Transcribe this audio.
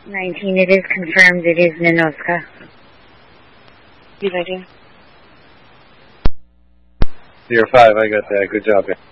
19, it is confirmed. It is Ninoska. Good idea. 05, I got that. Good job, guys.